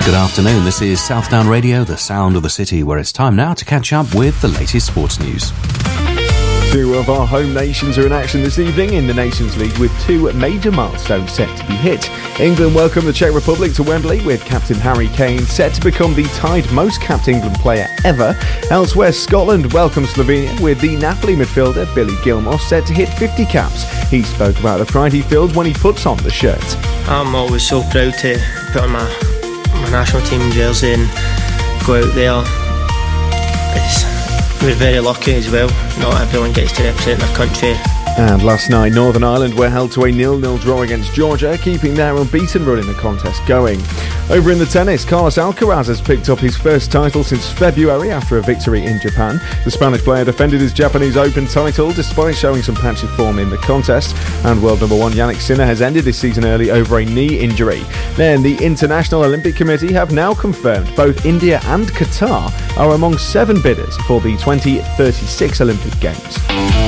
Good afternoon, this is Southdown Radio, the sound of the city, where it's time now to catch up with the latest sports news. Two of our home nations are in action this evening in the Nations League with two major milestones set to be hit. England welcome the Czech Republic to Wembley with captain Harry Kane set to become the tied most capped England player ever. Elsewhere, Scotland welcome Slovenia with the Napoli midfielder Billy Gilmour set to hit 50 caps. He spoke about the pride he feels when he puts on the shirt. I'm always so proud to put on my national team jersey and go out there. We're very lucky as well. Not everyone gets to represent their country. And last night, Northern Ireland were held to a 0-0 draw against Georgia, keeping their unbeaten run in the contest going. Over in the tennis, Carlos Alcaraz has picked up his first title since February after a victory in Japan. The Spanish player defended his Japanese Open title despite showing some patchy form in the contest. And world number one Yannick Sinner has ended his season early over a knee injury. Then the International Olympic Committee have now confirmed both India and Qatar are among 7 bidders for the 2036 Olympic Games.